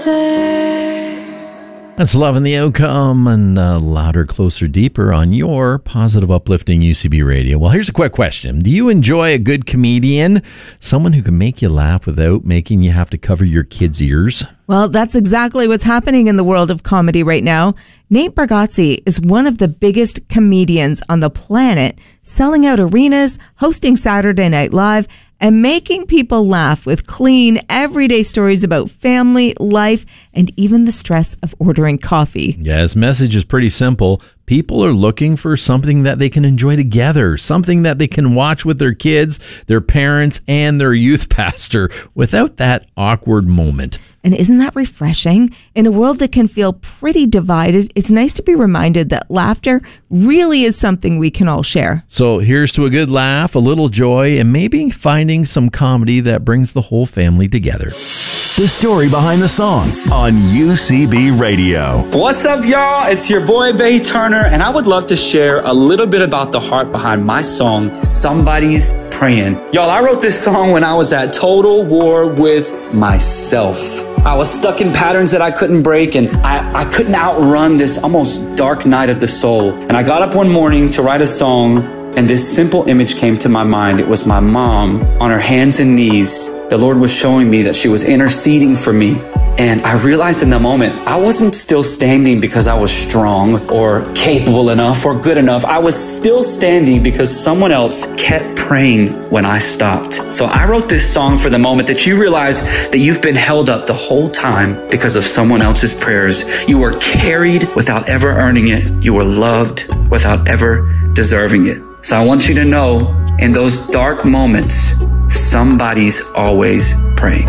That's Love and the Outcome, and Louder, Closer, Deeper on your positive, uplifting UCB radio. Well, here's a quick question. Do you enjoy a good comedian? Someone who can make you laugh without making you have to cover your kids' ears? Well, that's exactly what's happening in the world of comedy right now. Nate Bargatze is one of the biggest comedians on the planet, selling out arenas, hosting Saturday Night Live, and making people laugh with clean, everyday stories about family, life, and even the stress of ordering coffee. Yeah, his message is pretty simple. People are looking for something that they can enjoy together, something that they can watch with their kids, their parents, and their youth pastor without that awkward moment. And isn't that refreshing? In a world that can feel pretty divided, it's nice to be reminded that laughter really is something we can all share. So here's to a good laugh, a little joy, and maybe finding some comedy that brings the whole family together. The story behind the song on UCB Radio. What's up, y'all? It's your boy, Bay Turner, and I would love to share a little bit about the heart behind my song, Somebody's Praying. Y'all, I wrote this song when I was at total war with myself. I was stuck in patterns that I couldn't break, and I couldn't outrun this almost dark night of the soul. And I got up one morning to write a song, and this simple image came to my mind. It was my mom on her hands and knees. The Lord was showing me that she was interceding for me. And I realized in the moment, I wasn't still standing because I was strong or capable enough or good enough. I was still standing because someone else kept praying when I stopped. So I wrote this song for the moment that you realize that you've been held up the whole time because of someone else's prayers. You were carried without ever earning it. You were loved without ever deserving it. So I want you to know, in those dark moments, somebody's always praying.